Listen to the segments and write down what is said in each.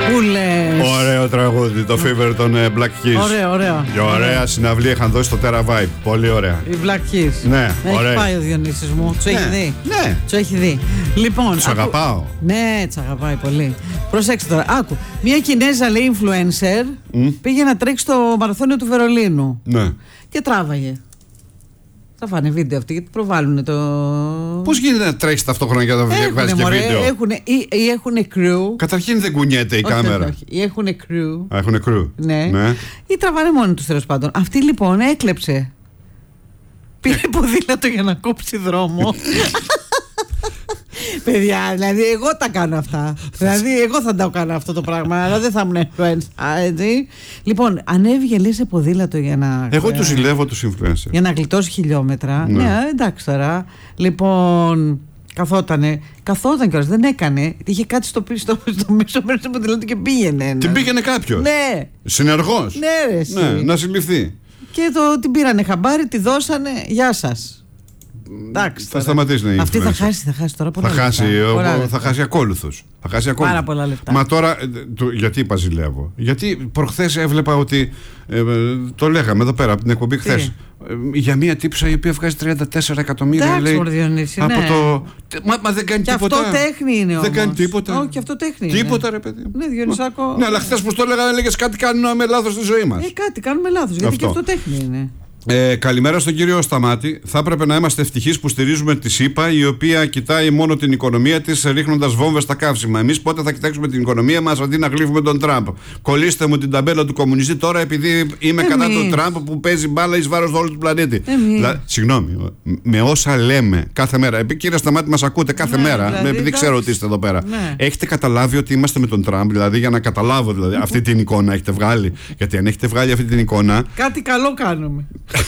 Πού λες? Ωραίο τραγούδι, το Fever των Black Keys. Ωραίο. Και ωραία συναυλία είχαν δώσει στο Terra Vibe. Πολύ ωραία. Οι Black Keys. Ναι, ωραία. Έχει πάει ο Διονύσης μου. Του έχει δει. Ναι. Του έχει δει. Λοιπόν. Τους αγαπάω. Ναι, τους αγαπάει πολύ. Προσέξτε τώρα. Άκου. Μια Κινέζα, λέει, influencer πήγε να τρέξει το μαραθώνιο του Βερολίνου. Ναι. Και τράβαγε. Θα φάνε βίντεο αυτοί γιατί προβάλλουν το. Πώς γίνεται να τρέχει ταυτόχρονα και να βγάζει και βίντεο? Έχουν crew. Καταρχήν δεν κουνιέται η κάμερα. Όχι. Ή έχουν crew. Έχουν crew. Ναι. Ή τραβάνε μόνοι τους, τέλος πάντων. Αυτή λοιπόν έκλεψε. Πήρε ποδήλατο για να κόψει δρόμο. Παιδιά, δηλαδή εγώ τα κάνω αυτά. Δηλαδή εγώ θα τα κάνω αυτό το πράγμα. Αλλά δεν θα ήμουν influencer. Λοιπόν, ανέβηκε, λέει, σε ποδήλατο για να. Εγώ τους ζηλεύω τους influencer. Για να γλιτώσει χιλιόμετρα. Ναι, εντάξει τώρα. Λοιπόν, καθόταν κιόλας, δεν έκανε. Είχε κάτι στο μέσο μέρος του ποδήλατου και πήγαινε. Την πήγαινε κάποιος. Ναι. Συνεργός. Ναι, ρε. Ναι, να συλληφθεί. Και την πήρανε χαμπάρι, τη δώσανε. Γεια σας. Εντάξει, θα σταματήσει να είναι. Αυτή θα χάσει τώρα πολλά λεπτά. Θα χάσει ακόλουθους. Πάρα πολλά λεπτά. Μα τώρα, γιατί είπα ζηλεύω? Γιατί προχθές έβλεπα ότι, το λέγαμε εδώ πέρα από την εκπομπή χθες, για μια τύψα η οποία βγάζει 34 εκατομμύρια. Εντάξει, λέει, Διονύση, από ναι. Μα δεν κάνει και τίποτα. Και αυτό τέχνη είναι όμως. Δεν κάνει τίποτα. Όχι, αυτό τέχνη τίποτα, είναι. Ρε παιδί. Ναι, Διονυσάκο. Ναι, αλλά χθες που το έλεγα, έλεγες κάτι κάνουμε λάθος στη ζωή μας. Κάτι κάνουμε λάθος, γιατί και αυτό τέχνη είναι. Καλημέρα στον κύριο Σταμάτη. Θα έπρεπε να είμαστε ευτυχείς που στηρίζουμε τη ΣΥΠΑ, η οποία κοιτάει μόνο την οικονομία της, ρίχνοντας βόμβες στα καύσιμα. Εμείς πότε θα κοιτάξουμε την οικονομία μας αντί να γλύφουμε τον Τραμπ? Κολλήστε μου την ταμπέλα του κομμουνιστή τώρα, επειδή είμαι κατά τον Τραμπ που παίζει μπάλα εις βάρος όλου του πλανήτη. Συγγνώμη, με όσα λέμε κάθε μέρα. Κύριε Σταμάτη, μας ακούτε κάθε μέρα, δηλαδή, επειδή ξέρω ότι είστε εδώ πέρα. Ναι. Έχετε καταλάβει ότι είμαστε με τον Τραμπ? Δηλαδή, για να καταλάβω, δηλαδή, αυτή την εικόνα έχετε βγάλει? Γιατί αν έχετε βγάλει αυτή την εικόνα, κάτι καλό κάνουμε.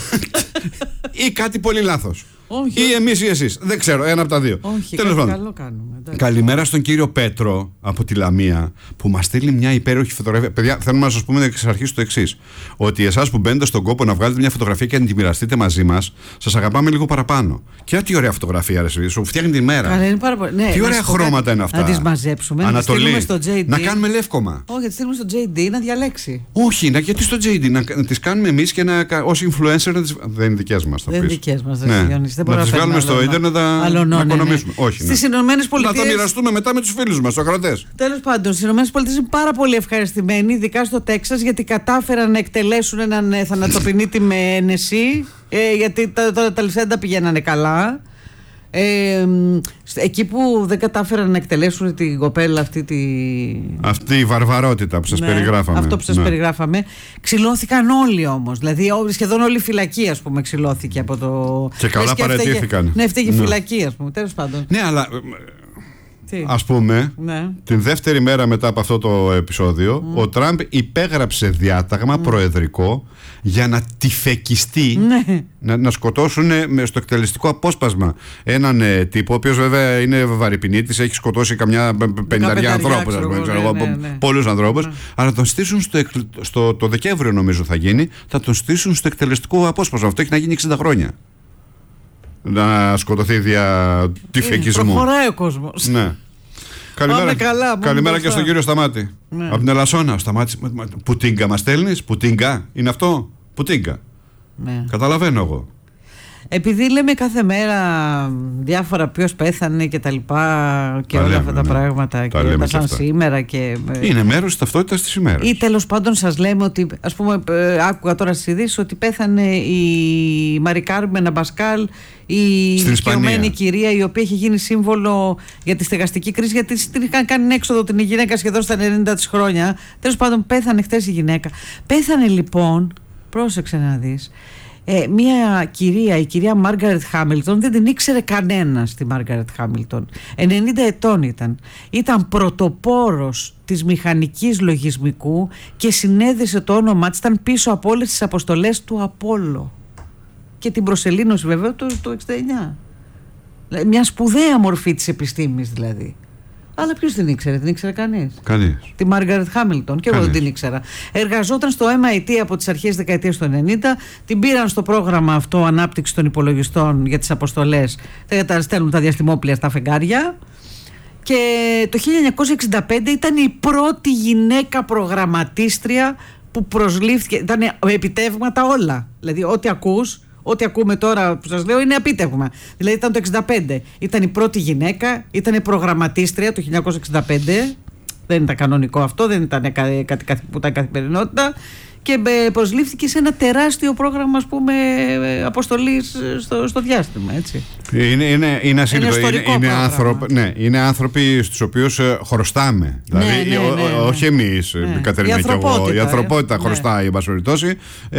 Ή κάτι πολύ λάθος. Όχι, ή εμείς ή εσείς. Δεν ξέρω, ένα από τα δύο. Όχι, κάτι καλό κάνουμε. Καλημέρα στον κύριο Πέτρο από τη Λαμία, που μας στείλει μια υπέροχη φωτογραφία. Παιδιά, θέλουμε να σας πούμε εξ αρχής το εξής: ότι εσάς που μπαίνετε στον κόπο να βγάλετε μια φωτογραφία και να την μοιραστείτε μαζί μας, σας αγαπάμε λίγο παραπάνω. Και τι ωραία φωτογραφία, ρε, σου φτιάχνει τη μέρα. Καλά, είναι πάρα πολύ. Ναι, τι ωραία χρώματα είναι αυτά. Να τις μαζέψουμε, Ανατολή, να τις στείλουμε στο JD. Να κάνουμε λεύκομα. Όχι, να τις στείλουμε στο JD να διαλέξει. Όχι, γιατί στο JD να τις κάνουμε εμείς και ως influencer να τις. Δεν είναι δικές μας, θα πεις. Δεν είναι δικές μας, ναι. Δεν μπορούμε να τις βγάλουμε στο ίντερνετ να οικονομήσουμε. Όχι. Στις Ηνωμένες Πολιτείες. Να τα μοιραστούμε μετά με τους φίλους μας, τους ακροατές. Τέλος πάντων, στις Ηνωμένες Πολιτείες είναι πάρα πολύ ευχαριστημένοι, ειδικά στο Τέξας, γιατί κατάφεραν να εκτελέσουν έναν θανατοποιητή με ένεση. Γιατί τα ληστέντα πηγαίνανε καλά. Εκεί που δεν κατάφεραν να εκτελέσουν την κοπέλα αυτή η βαρβαρότητα που σας περιγράφαμε. Αυτό που σας περιγράφαμε. Ξυλώθηκαν όλοι όμως. Δηλαδή σχεδόν όλη η φυλακή, ας πούμε, ξυλώθηκε από το. Και καλά παραιτήθηκαν. Ναι, έφταιγε η φυλακή, ας πούμε. Τέλος πάντων. Ναι, αλλά. Ας πούμε, την δεύτερη μέρα μετά από αυτό το επεισόδιο, ο Τραμπ υπέγραψε διάταγμα προεδρικό για να τυφεκιστεί, να σκοτώσουν στο εκτελεστικό απόσπασμα έναν τύπο, ο οποίος βέβαια είναι βαρυπινίτης, έχει σκοτώσει καμιά 50 ανθρώπους, πολλούς ανθρώπους, αλλά τον στήσουν το Δεκέμβριο, νομίζω θα γίνει, θα τον στήσουν στο εκτελεστικό απόσπασμα. Αυτό έχει να γίνει 60 χρόνια. Να σκοτωθεί δια τυφεκισμού. Προχωράει ο κόσμος. Ναι. Καλημέρα και στον κύριο Σταμάτη. Ναι. Από την Ελασσόνα. Σταμάτης, πουτίνγκα μας στέλνεις? Πουτίνγκα είναι αυτό? Πουτίνγκα. Ναι. Καταλαβαίνω εγώ. Επειδή λέμε κάθε μέρα διάφορα ποιος πέθανε και τα λοιπά και όλα αυτά τα πράγματα και τα σαν σήμερα και. Είναι μέρος της ταυτότητας της ημέρας. Ή τέλος πάντων σας λέμε ότι, ας πούμε, άκουγα τώρα στις ειδήσεις ότι πέθανε η Μαρι Κάρμεν Αμπασκάλ, η ηλικιωμένη κυρία, η οποία έχει γίνει σύμβολο για τη στεγαστική κρίση, γιατί την είχαν κάνει έξοδο την γυναίκα σχεδόν στα 90 της χρόνια. Τέλος πάντων, πέθανε χτες η γυναίκα. Πέθανε λοιπόν, πρόσεξε να δεις. Μια κυρία, η κυρία Μάργαρετ Χάμιλτον, δεν την ήξερε κανένας τη Μάργαρετ Χάμιλτον. 90 ετών ήταν πρωτοπόρος της μηχανικής λογισμικού και συνέδεσε το όνομά της, ήταν πίσω από όλες τις αποστολές του Απόλλω και την προσελήνωση βέβαια το 69. Μια σπουδαία μορφή της επιστήμης δηλαδή. Αλλά ποιος την ήξερε? Την ήξερε κανείς? Κανείς. Τη Μάργαρετ Χάμιλτον. Και εγώ δεν την ήξερα. Εργαζόταν στο MIT από τις αρχές της δεκαετίας του 90. Την πήραν στο πρόγραμμα αυτό ανάπτυξη των υπολογιστών για τις αποστολές. Τα στέλνουν τα διαστημόπλια στα φεγγάρια. Και το 1965 ήταν η πρώτη γυναίκα προγραμματίστρια που προσλήφθηκε. Ήταν επιτεύγματα όλα. Δηλαδή ό,τι ακούμε τώρα που σας λέω είναι επίτευγμα. Δηλαδή ήταν το 1965. Ήταν η πρώτη γυναίκα, ήταν προγραμματίστρια το 1965. Δεν ήταν κανονικό αυτό, δεν ήταν κάτι που ήταν καθημερινότητα. Και προσλήφθηκε σε ένα τεράστιο πρόγραμμα, ας πούμε, αποστολής στο διάστημα, έτσι. Είναι ασύλληπτο. Είναι άνθρωποι στους οποίους χρωστάμε. Δηλαδή, όχι εμείς, Κατερίνα και εγώ. Η ανθρωπότητα χρωστάει, εν πάση περιπτώσει,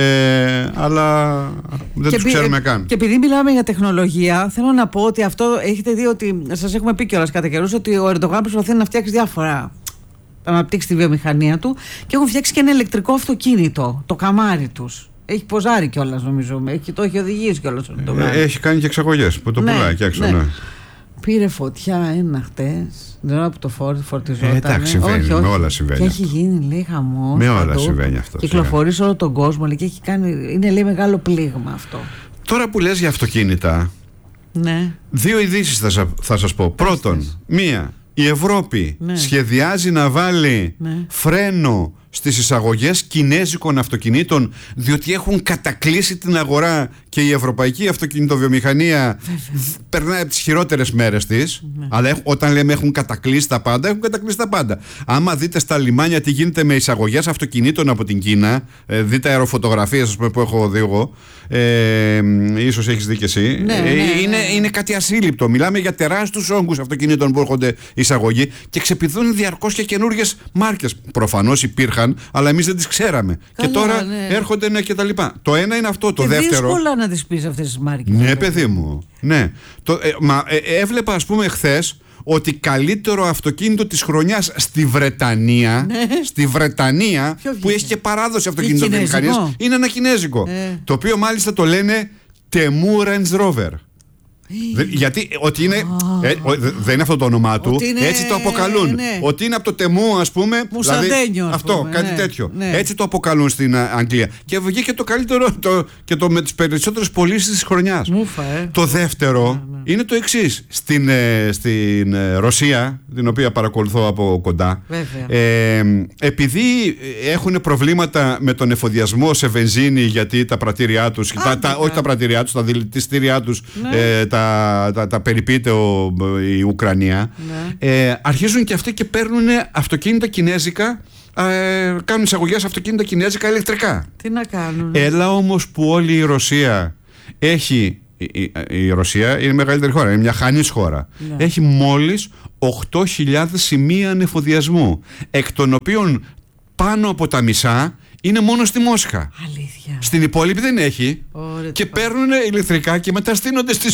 αλλά δεν τους ξέρουμε καν. Και επειδή μιλάμε για τεχνολογία, θέλω να πω ότι αυτό έχετε δει ότι σας έχουμε πει κιόλας κατά καιρούς ότι ο Ερντογάν προσπαθεί να φτιάξει διάφορα. Να αναπτύξει τη βιομηχανία του και έχουν φτιάξει και ένα ηλεκτρικό αυτοκίνητο, το καμάρι τους. Έχει ποζάρει κιόλας, νομίζω. Το έχει οδηγήσει κιόλας. Έχει κάνει και εξαγωγές που το πουλάει και έξω. Ναι. Πήρε φωτιά ένα χτες, την ώρα που το φορτιζόταν. Εντάξει, συμβαίνει. Με όλα συμβαίνει. Και έχει γίνει, λέει, χαμός. Με όλα συμβαίνει αυτό. Κυκλοφορεί σε όλο τον κόσμο, λέει, και έχει κάνει. Είναι, λέει, μεγάλο πλήγμα αυτό. Τώρα που λες για αυτοκίνητα, ναι. 2 ειδήσεις θα σας πω. Πρώτον, μία. Η Ευρώπη σχεδιάζει να βάλει φρένο στις εισαγωγές κινέζικων αυτοκινήτων, διότι έχουν κατακλείσει την αγορά και η ευρωπαϊκή αυτοκινητοβιομηχανία περνάει από τις χειρότερες μέρες της. Αλλά όταν λέμε έχουν κατακλείσει τα πάντα, έχουν κατακλείσει τα πάντα. Άμα δείτε στα λιμάνια τι γίνεται με εισαγωγές αυτοκινήτων από την Κίνα, δείτε αεροφωτογραφίες που έχω δει εγώ, ίσως έχεις δει και εσύ, είναι κάτι ασύλληπτο. Μιλάμε για τεράστιους όγκους αυτοκινήτων που έρχονται εισαγωγή και ξεπηδούν διαρκώς και καινούργιες μάρκες. Προφανώς υπήρχαν, αλλά εμείς δεν τις ξέραμε. Και τώρα έρχονται και τα λοιπά. Το ένα είναι αυτό. Το δεύτερο. Είναι δύσκολο να τις πεις αυτές τις μάρκες. Ναι, παιδί μου. Ναι. Έβλεπα, ας πούμε, χθες ότι καλύτερο αυτοκίνητο της χρονιάς στη Βρετανία, που έχει και παράδοση αυτοκινητοβιομηχανίας, είναι ένα κινέζικο. Το οποίο μάλιστα το λένε Temu Range Rover. Γιατί ότι είναι. Δεν είναι αυτό το όνομά του. Έτσι το αποκαλούν. Ότι είναι από το Τεμού, ας πούμε. Μουσαντένιο. Αυτό, κάτι τέτοιο. Έτσι το αποκαλούν στην Αγγλία. Και βγήκε το καλύτερο και το με τις περισσότερες πωλήσεις της χρονιάς. Το δεύτερο είναι το εξής. Στην Ρωσία, την οποία παρακολουθώ από κοντά, επειδή έχουν προβλήματα με τον εφοδιασμό σε βενζίνη, γιατί τα πρατήριά τους, όχι τα πρατήριά τους, τα δηλητηστήριά τους, τα περιποιείται η Ουκρανία, αρχίζουν και αυτοί και παίρνουν αυτοκίνητα κινέζικα, κάνουν εισαγωγές αυτοκίνητα κινέζικα ηλεκτρικά. Τι να κάνουν. Έλα όμως που όλη η Ρωσία έχει. Η Ρωσία είναι μεγαλύτερη χώρα, είναι μια χανής χώρα. Έχει μόλις 8.000 σημεία ανεφοδιασμού, εκ των οποίων πάνω από τα μισά είναι μόνο στη Μόσχα. Αλήθεια. Στην υπόλοιπη δεν έχει. Και παίρνουν ηλεκτρικά και μετά στείνονται στις